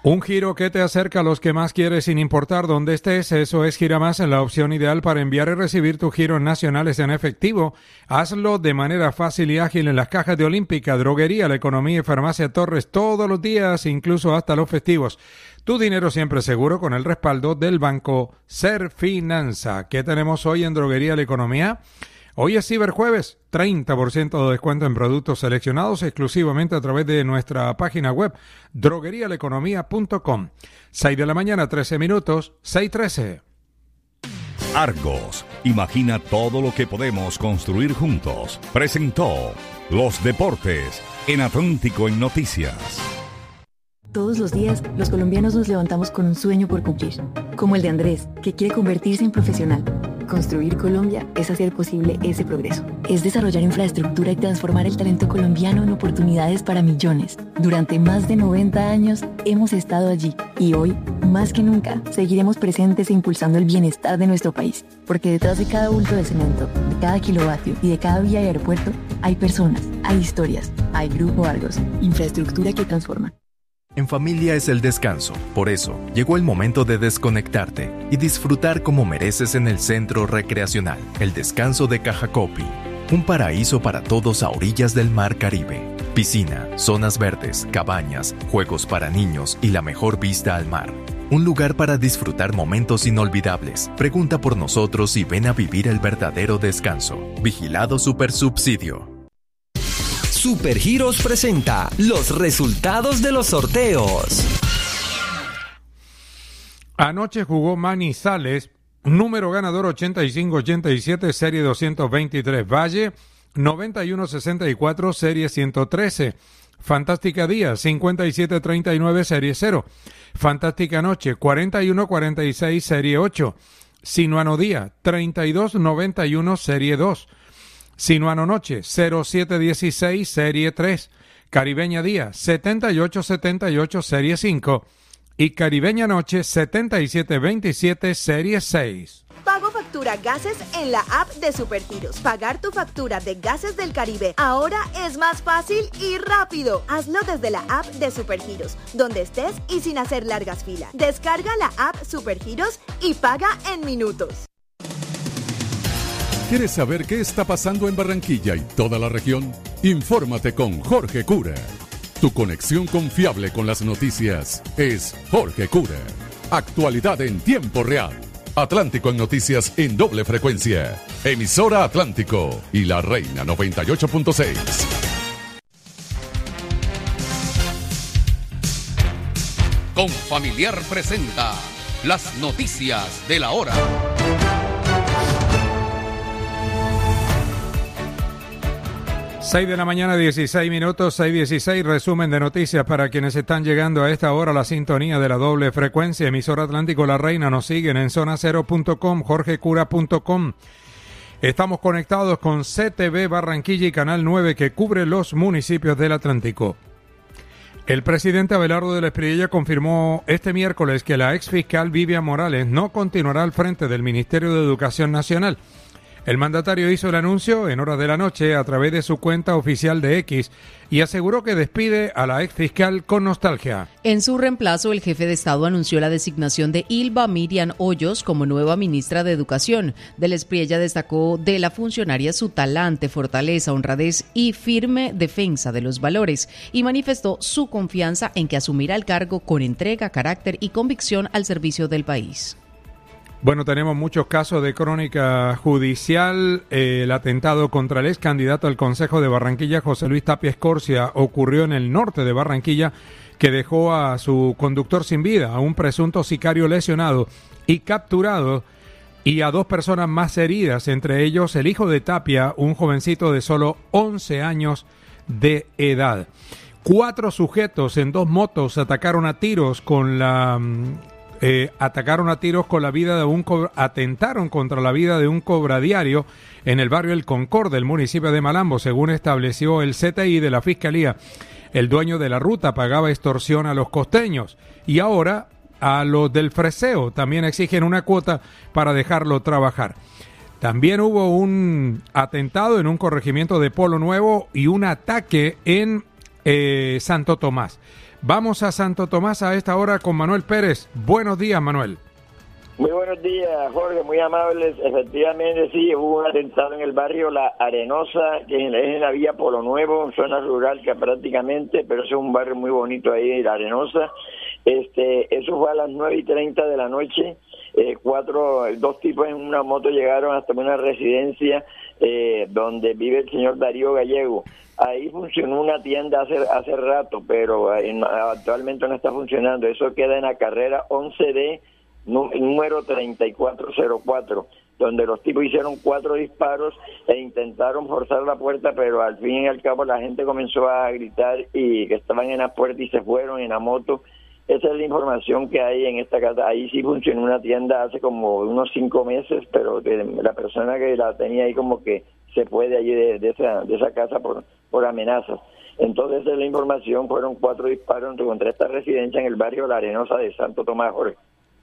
Un giro que te acerca a los que más quieres sin importar dónde estés. Eso es Giramás, la opción ideal para enviar y recibir tus giros nacionales en efectivo. Hazlo de manera fácil y ágil en las cajas de Olímpica, Droguería La Economía y Farmacia Torres todos los días, incluso hasta los festivos. Tu dinero siempre seguro con el respaldo del banco Serfinanza. ¿Qué tenemos hoy en Droguería La Economía? Hoy es Ciberjueves, 30% de descuento en productos seleccionados exclusivamente a través de nuestra página web, droguerialeconomía.com. 6 de la mañana, 13 minutos, 6:13. Argos, imagina todo lo que podemos construir juntos. Presentó Los Deportes en Atlántico en Noticias. Todos los días, los colombianos nos levantamos con un sueño por cumplir, como el de Andrés, que quiere convertirse en profesional. Construir Colombia es hacer posible ese progreso. Es desarrollar infraestructura y transformar el talento colombiano en oportunidades para millones. Durante más de 90 años hemos estado allí y hoy, más que nunca, seguiremos presentes e impulsando el bienestar de nuestro país. Porque detrás de cada bulto de cemento, de cada kilovatio y de cada vía y aeropuerto, hay personas, hay historias, hay Grupo Argos, infraestructura que transforma. En familia es el descanso, por eso llegó el momento de desconectarte y disfrutar como mereces en el Centro Recreacional, el Descanso de Cajacopi, un paraíso para todos a orillas del Mar Caribe. Piscina, zonas verdes, cabañas, juegos para niños y la mejor vista al mar. Un lugar para disfrutar momentos inolvidables. Pregunta por nosotros y ven a vivir el verdadero descanso. Vigilado Supersubsidio. Supergiros presenta los resultados de los sorteos. Anoche jugó Manizales, número ganador 8587, serie 223. Valle, 9164, serie 113. Fantástica Día, 5739, serie 0. Fantástica Noche, 4146, serie 8. Sinuano Día, 3291, serie 2. Sinuano Noche, 0716, serie 3. Caribeña Día, 7878, serie 5. Y Caribeña Noche, 7727, serie 6. Pago factura gases en la app de Supergiros. Pagar tu factura de Gases del Caribe ahora es más fácil y rápido. Hazlo desde la app de Supergiros, donde estés y sin hacer largas filas. Descarga la app Supergiros y paga en minutos. ¿Quieres saber qué está pasando en Barranquilla y toda la región? Infórmate con Jorge Cura. Tu conexión confiable con las noticias es Jorge Cura. Actualidad en tiempo real. Atlántico en noticias en doble frecuencia. Emisora Atlántico y La Reina 98.6. Confamiliar presenta las noticias de la hora. 6 de la mañana, 16 minutos, 6:16, resumen de noticias para quienes están llegando a esta hora a la sintonía de la doble frecuencia. Emisora Atlántico La Reina, nos siguen en zonacero.com, jorgecura.com. Estamos conectados con CTV Barranquilla y Canal 9 que cubre los municipios del Atlántico. El presidente Abelardo de la Espriella confirmó este miércoles que la exfiscal Vivian Morales no continuará al frente del Ministerio de Educación Nacional. El mandatario hizo el anuncio en horas de la noche a través de su cuenta oficial de X y aseguró que despide a la exfiscal con nostalgia. En su reemplazo, el jefe de Estado anunció la designación de Ilva Miriam Hoyos como nueva ministra de Educación. De la Espriella destacó de la funcionaria su talante, fortaleza, honradez y firme defensa de los valores y manifestó su confianza en que asumirá el cargo con entrega, carácter y convicción al servicio del país. Bueno, tenemos muchos casos de crónica judicial. El atentado contra el ex candidato al Consejo de Barranquilla, José Luis Tapia Escorcia, ocurrió en el norte de Barranquilla, que dejó a su conductor sin vida, a un presunto sicario lesionado y capturado, y a 2 personas más heridas, entre ellos el hijo de Tapia, un jovencito de solo 11 años de edad. 4 sujetos en 2 motos atacaron a tiros con la vida de atentaron contra la vida de un cobradiario en el barrio El Concord del municipio de Malambo, según estableció el CTI de la Fiscalía. El dueño de la ruta pagaba extorsión a los costeños y ahora a los del Freseo también exigen una cuota para dejarlo trabajar. También hubo un atentado en un corregimiento de Polo Nuevo y un ataque en Santo Tomás. Vamos a Santo Tomás a esta hora con Manuel Pérez. Buenos días, Manuel. Muy buenos días, Jorge, muy amables. Efectivamente, sí, hubo un atentado en el barrio La Arenosa, que es en la vía Polo Nuevo, zona rural que prácticamente, pero es un barrio muy bonito ahí, La Arenosa. Eso fue a las 9:30 de la noche. Dos tipos en una moto llegaron hasta una residencia donde vive el señor Darío Gallego. Ahí funcionó una tienda hace rato, pero actualmente no está funcionando. Eso queda en la carrera 11D, número 3404, donde los tipos hicieron 4 disparos e intentaron forzar la puerta, pero al fin y al cabo la gente comenzó a gritar y que estaban en la puerta y se fueron en la moto. Esa es la información que hay en esta casa. Ahí sí funcionó una tienda hace como unos 5 meses, pero la persona que la tenía ahí como que se fue de allí de esa casa por amenazas. Entonces esa es la información. Fueron 4 disparos contra esta residencia en el barrio La Arenosa de Santo Tomás, Jorge.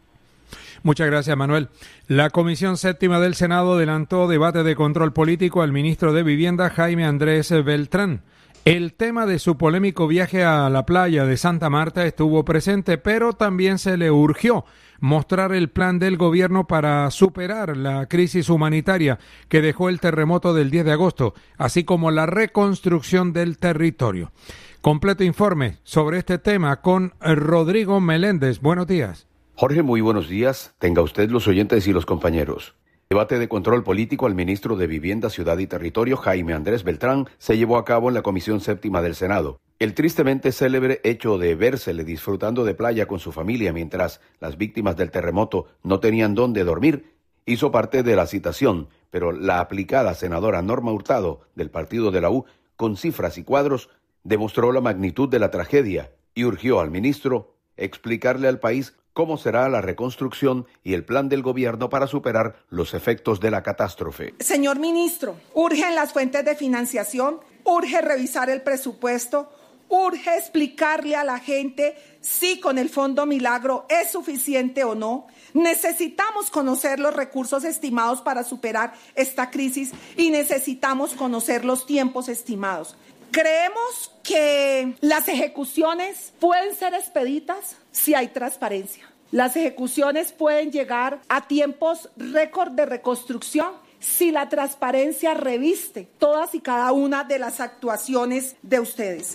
Muchas gracias, Manuel. La Comisión Séptima del Senado adelantó debate de control político al ministro de Vivienda, Jaime Andrés Beltrán. El tema de su polémico viaje a la playa de Santa Marta estuvo presente, pero también se le urgió mostrar el plan del gobierno para superar la crisis humanitaria que dejó el terremoto del 10 de agosto, así como la reconstrucción del territorio. Completo informe sobre este tema con Rodrigo Meléndez. Buenos días. Jorge, muy buenos días. Tenga usted, los oyentes y los compañeros. Debate de control político al ministro de Vivienda, Ciudad y Territorio, Jaime Andrés Beltrán, se llevó a cabo en la Comisión Séptima del Senado. El tristemente célebre hecho de vérsele disfrutando de playa con su familia mientras las víctimas del terremoto no tenían dónde dormir hizo parte de la citación, pero la aplicada senadora Norma Hurtado, del partido de la U, con cifras y cuadros, demostró la magnitud de la tragedia y urgió al ministro explicarle al país cómo será la reconstrucción y el plan del gobierno para superar los efectos de la catástrofe. Señor ministro, urgen las fuentes de financiación, urge revisar el presupuesto, urge explicarle a la gente si con el Fondo Milagro es suficiente o no. Necesitamos conocer los recursos estimados para superar esta crisis y necesitamos conocer los tiempos estimados. Creemos que las ejecuciones pueden ser expeditas si hay transparencia. Las ejecuciones pueden llegar a tiempos récord de reconstrucción si la transparencia reviste todas y cada una de las actuaciones de ustedes.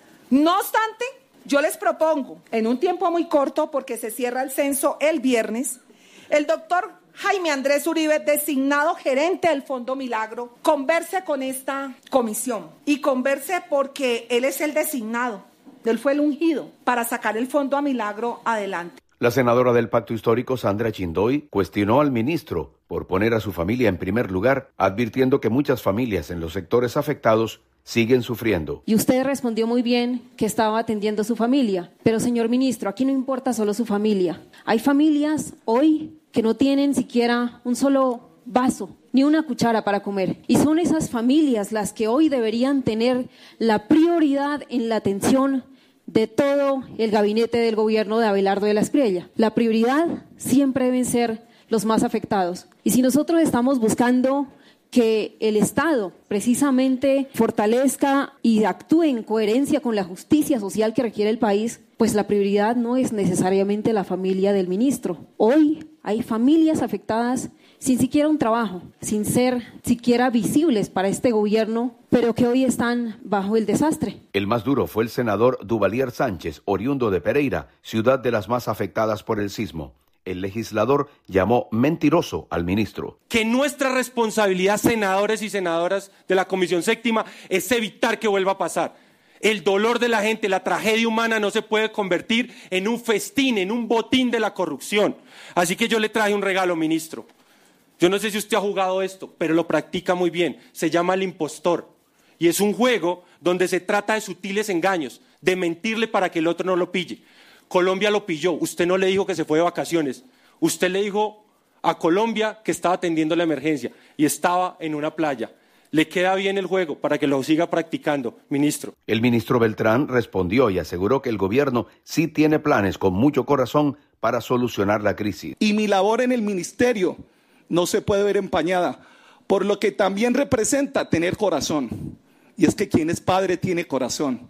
No obstante, yo les propongo, en un tiempo muy corto, porque se cierra el censo el viernes, el doctor Jaime Andrés Uribe, designado gerente del Fondo Milagro, converse con esta comisión y converse porque él es el designado, él fue el ungido para sacar el Fondo a Milagro adelante. La senadora del Pacto Histórico, Sandra Chindoy, cuestionó al ministro por poner a su familia en primer lugar, advirtiendo que muchas familias en los sectores afectados siguen sufriendo. Y usted respondió muy bien que estaba atendiendo a su familia, pero señor ministro, aquí no importa solo su familia. Hay familias hoy que no tienen siquiera un solo vaso, ni una cuchara para comer. Y son esas familias las que hoy deberían tener la prioridad en la atención de todo el gabinete del gobierno de Abelardo de la Espriella. La prioridad siempre deben ser los más afectados. Y si nosotros estamos buscando que el Estado precisamente fortalezca y actúe en coherencia con la justicia social que requiere el país, pues la prioridad no es necesariamente la familia del ministro. Hoy hay familias afectadas sin siquiera un trabajo, sin ser siquiera visibles para este gobierno, pero que hoy están bajo el desastre. El más duro fue el senador Duvalier Sánchez, oriundo de Pereira, ciudad de las más afectadas por el sismo. El legislador llamó mentiroso al ministro. Que nuestra responsabilidad, senadores y senadoras de la Comisión Séptima, es evitar que vuelva a pasar. El dolor de la gente, la tragedia humana no se puede convertir en un festín, en un botín de la corrupción. Así que yo le traje un regalo, ministro. Yo no sé si usted ha jugado esto, pero lo practica muy bien. Se llama El Impostor. Y es un juego donde se trata de sutiles engaños, de mentirle para que el otro no lo pille. Colombia lo pilló. Usted no le dijo que se fue de vacaciones. Usted le dijo a Colombia que estaba atendiendo la emergencia y estaba en una playa. Le queda bien el juego para que lo siga practicando, ministro. El ministro Beltrán respondió y aseguró que el gobierno sí tiene planes con mucho corazón para solucionar la crisis. Y mi labor en el ministerio no se puede ver empañada, por lo que también representa tener corazón. Y es que quien es padre tiene corazón.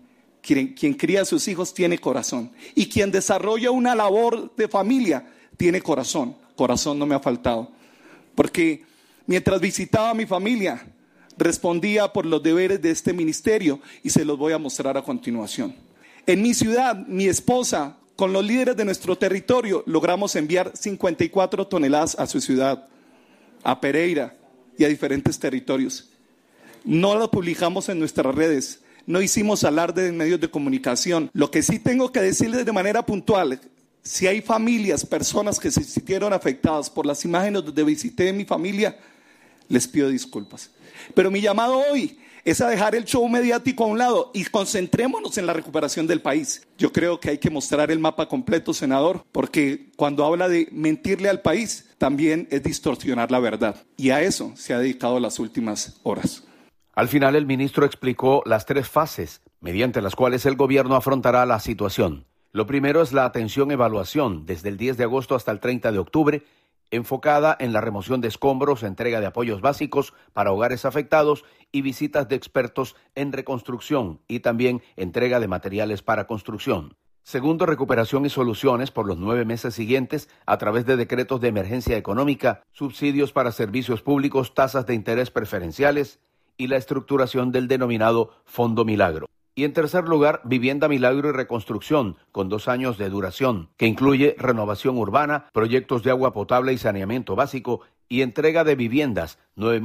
Quien cría a sus hijos tiene corazón. Y quien desarrolla una labor de familia tiene corazón. Corazón no me ha faltado. Porque mientras visitaba a mi familia, respondía por los deberes de este ministerio y se los voy a mostrar a continuación. En mi ciudad, mi esposa, con los líderes de nuestro territorio, logramos enviar 54 toneladas a su ciudad, a Pereira y a diferentes territorios. No lo publicamos en nuestras redes, no hicimos alarde en medios de comunicación. Lo que sí tengo que decirles de manera puntual, si hay familias, personas que se sintieron afectadas por las imágenes donde visité a mi familia, les pido disculpas. Pero mi llamado hoy es a dejar el show mediático a un lado y concentrémonos en la recuperación del país. Yo creo que hay que mostrar el mapa completo, senador, porque cuando habla de mentirle al país, también es distorsionar la verdad. Y a eso se ha dedicado las últimas horas. Al final, el ministro explicó las 3 fases mediante las cuales el gobierno afrontará la situación. Lo primero es la atención-evaluación desde el 10 de agosto hasta el 30 de octubre, enfocada en la remoción de escombros, entrega de apoyos básicos para hogares afectados y visitas de expertos en reconstrucción y también entrega de materiales para construcción. Segundo, recuperación y soluciones por los 9 meses siguientes a través de decretos de emergencia económica, subsidios para servicios públicos, tasas de interés preferenciales y la estructuración del denominado Fondo Milagro. Y en tercer lugar, Vivienda Milagro y Reconstrucción, con 2 años de duración, que incluye renovación urbana, proyectos de agua potable y saneamiento básico y entrega de viviendas,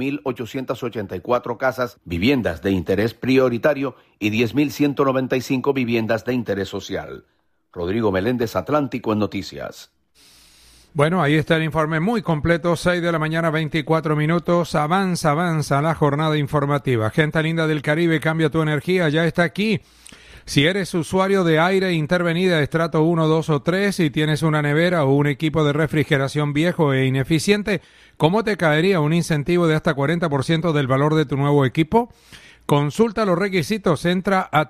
9.884 casas, viviendas de interés prioritario y 10.195 viviendas de interés social. Rodrigo Meléndez, Atlántico en Noticias. Bueno, ahí está el informe muy completo, 6 de la mañana, 24 minutos, avanza la jornada informativa. Gente linda del Caribe, cambia tu energía, ya está aquí. Si eres usuario de aire intervenida estrato 1, 2 o 3 y tienes una nevera o un equipo de refrigeración viejo e ineficiente, ¿cómo te caería un incentivo de hasta 40% del valor de tu nuevo equipo? Consulta los requisitos, entra a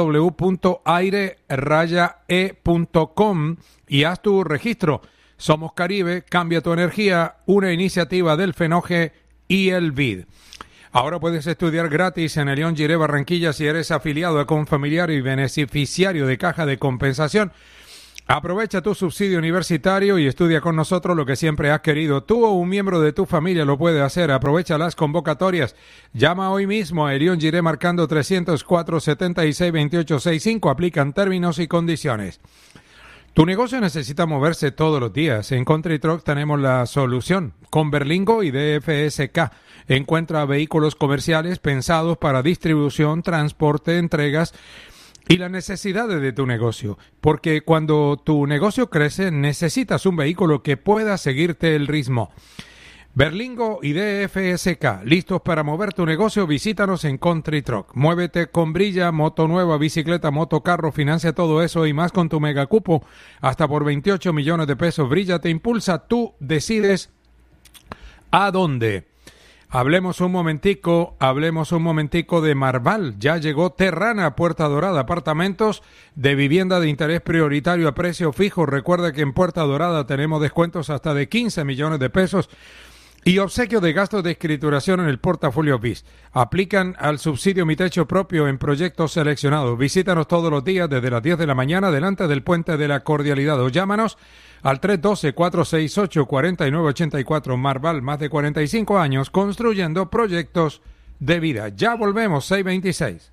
www.aire-e.com y haz tu registro. Somos Caribe, cambia tu energía, una iniciativa del FENOGE y el BID. Ahora puedes estudiar gratis en el León Giré Barranquilla si eres afiliado a Confamiliar y beneficiario de Caja de Compensación. Aprovecha tu subsidio universitario y estudia con nosotros lo que siempre has querido. Tú o un miembro de tu familia lo puede hacer. Aprovecha las convocatorias. Llama hoy mismo a León Giré marcando 304-76-2865. Aplican términos y condiciones. Tu negocio necesita moverse todos los días. En Country Truck tenemos la solución. Con Berlingo y DFSK encuentra vehículos comerciales pensados para distribución, transporte, entregas y las necesidades de tu negocio. Porque cuando tu negocio crece, necesitas un vehículo que pueda seguirte el ritmo. Berlingo y DFSK, listos para mover tu negocio, visítanos en Country Truck. Muévete con Brilla, moto nueva, bicicleta, moto, carro, financia todo eso y más con tu megacupo, hasta por 28 millones de pesos. Brilla te impulsa, tú decides a dónde. Hablemos un momentico de Marval. Ya llegó Terrana, Puerta Dorada, apartamentos de vivienda de interés prioritario a precio fijo. Recuerda que en Puerta Dorada tenemos descuentos hasta de 15 millones de pesos. Y obsequio de gastos de escrituración en el portafolio BIS. Aplican al subsidio Mi Techo Propio en proyectos seleccionados. Visítanos todos los días desde las 10 de la mañana delante del Puente de la Cordialidad o llámanos al 312-468-4984. Marval, más de 45 años construyendo proyectos de vida. Ya volvemos, 6:26.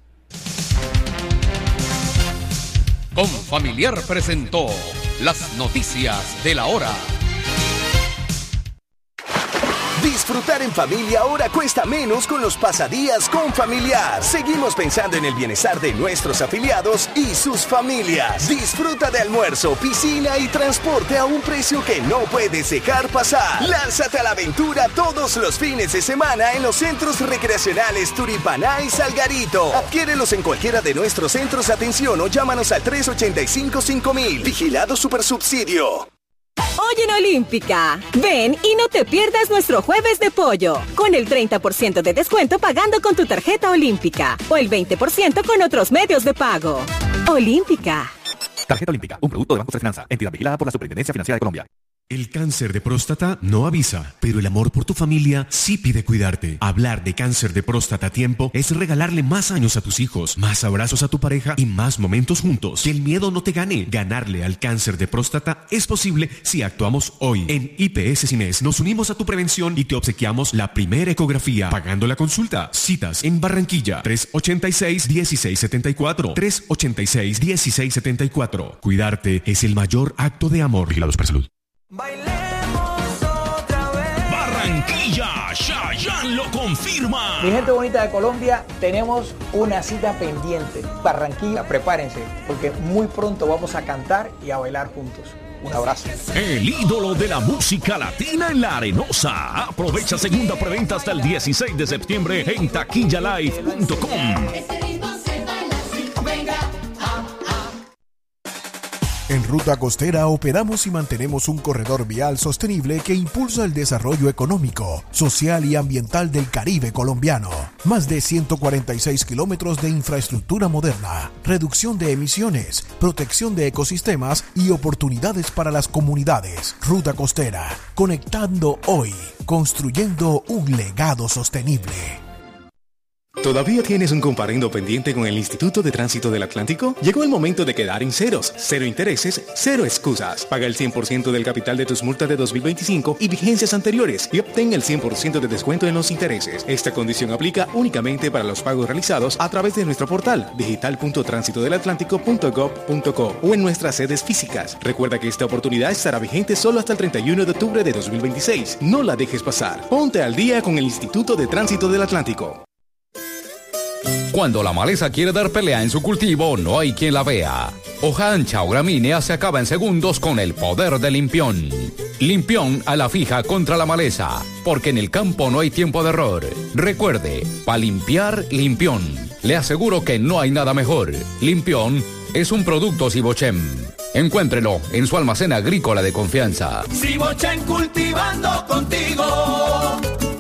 Confamiliar presentó las noticias de la hora. Disfrutar en familia ahora cuesta menos con los pasadías Confamiliar. Seguimos pensando en el bienestar de nuestros afiliados y sus familias. Disfruta de almuerzo, piscina y transporte a un precio que no puedes dejar pasar. Lánzate a la aventura todos los fines de semana en los centros recreacionales Turipaná y Salgarito. Adquiérelos en cualquiera de nuestros centros de atención o llámanos al 385-5000. Vigilado Supersubsidio. Hoy en Olímpica, ven y no te pierdas nuestro jueves de pollo, con el 30% de descuento pagando con tu tarjeta Olímpica, o el 20% con otros medios de pago. Olímpica. Tarjeta Olímpica, un producto de Banco de Finanza, entidad vigilada por la Superintendencia Financiera de Colombia. El cáncer de próstata no avisa, pero el amor por tu familia sí pide cuidarte. Hablar de cáncer de próstata a tiempo es regalarle más años a tus hijos, más abrazos a tu pareja y más momentos juntos. Que el miedo no te gane. Ganarle al cáncer de próstata es posible si actuamos hoy. En IPS Cines nos unimos a tu prevención y te obsequiamos la primera ecografía pagando la consulta. Citas en Barranquilla 386-1674. 386-1674. Cuidarte es el mayor acto de amor. Vigilados para salud. Bailemos otra vez. Barranquilla, Chayanne lo confirma. Mi gente bonita de Colombia, tenemos una cita pendiente. Barranquilla, prepárense, porque muy pronto vamos a cantar y a bailar juntos. Un abrazo. El ídolo de la música latina en La Arenosa. Aprovecha segunda preventa hasta el 16 de septiembre en taquillalive.com. En Ruta Costera operamos y mantenemos un corredor vial sostenible que impulsa el desarrollo económico, social y ambiental del Caribe colombiano. Más de 146 kilómetros de infraestructura moderna, reducción de emisiones, protección de ecosistemas y oportunidades para las comunidades. Ruta Costera, conectando hoy, construyendo un legado sostenible. ¿Todavía tienes un comparendo pendiente con el Instituto de Tránsito del Atlántico? Llegó el momento de quedar en ceros. Cero intereses, cero excusas. Paga el 100% del capital de tus multas de 2025 y vigencias anteriores y obtén el 100% de descuento en los intereses. Esta condición aplica únicamente para los pagos realizados a través de nuestro portal digital.transitodelatlántico.gov.co o en nuestras sedes físicas. Recuerda que esta oportunidad estará vigente solo hasta el 31 de octubre de 2026. No la dejes pasar. Ponte al día con el Instituto de Tránsito del Atlántico. Cuando la maleza quiere dar pelea en su cultivo, no hay quien la vea. Hoja ancha o gramínea se acaba en segundos con el poder de Limpión. Limpión a la fija contra la maleza, porque en el campo no hay tiempo de error. Recuerde, para limpiar, Limpión. Le aseguro que no hay nada mejor. Limpión es un producto Sibochem. Encuéntrelo en su almacén agrícola de confianza. Sibochem, cultivando contigo.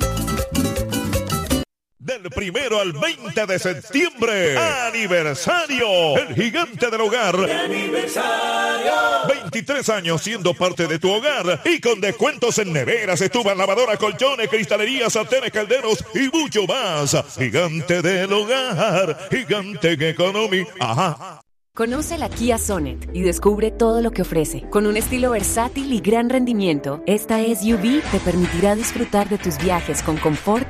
Del 1 al 20 de septiembre, aniversario, el gigante del hogar. ¡Aniversario! 23 años siendo parte de tu hogar y con descuentos en neveras, estufas, lavadoras, colchones, cristalerías, sartenes, calderos y mucho más. Gigante del hogar, gigante en economía. Ajá. Conoce la Kia Sonet y descubre todo lo que ofrece. Con un estilo versátil y gran rendimiento, esta SUV te permitirá disfrutar de tus viajes con confort